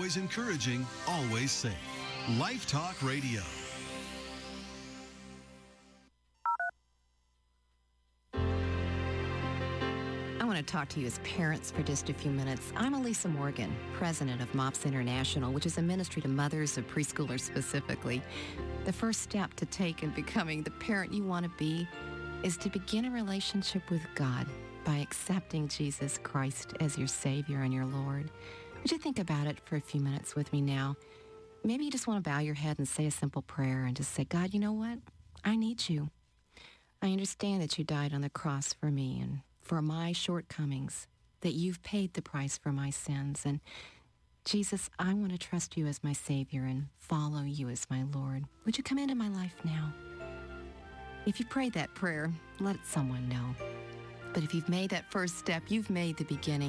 always encouraging, always safe. Life Talk Radio. I want to talk to you as parents for just a few minutes. I'm Elisa Morgan, president of MOPS International, which is a ministry to mothers of preschoolers specifically. The first step to take in becoming the parent you want to be is to begin a relationship with God by accepting Jesus Christ as your Savior and your Lord. Would you think about it for a few minutes with me now? Maybe you just want to bow your head and say a simple prayer and just say, God, you know what? I need you. I understand that you died on the cross for me and for my shortcomings, that you've paid the price for my sins. And Jesus, I want to trust you as my Savior and follow you as my Lord. Would you come into my life now? If you prayed that prayer, let someone know. But if you've made that first step, you've made the beginning.